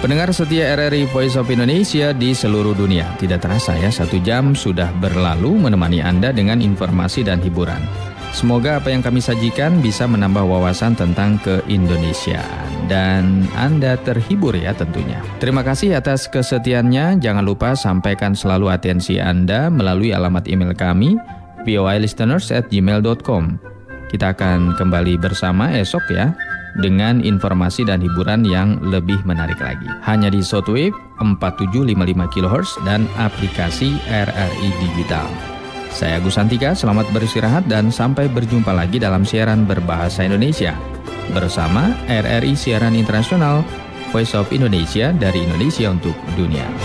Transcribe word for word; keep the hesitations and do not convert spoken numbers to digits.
Pendengar setia R R I Voice of Indonesia di seluruh dunia, tidak terasa ya satu jam sudah berlalu menemani Anda dengan informasi dan hiburan. Semoga apa yang kami sajikan bisa menambah wawasan tentang keindonesiaan dan Anda terhibur ya tentunya. Terima kasih atas kesetiaannya. Jangan lupa sampaikan selalu atensi Anda melalui alamat email kami voilisteners at gmail dot com. Kita akan kembali bersama esok ya, dengan informasi dan hiburan yang lebih menarik lagi. Hanya di Shortwave empat tujuh lima lima kilohertz dan aplikasi R R I Digital. Saya Agus Santika, selamat beristirahat dan sampai berjumpa lagi dalam siaran berbahasa Indonesia. Bersama R R I Siaran Internasional, Voice of Indonesia dari Indonesia untuk dunia.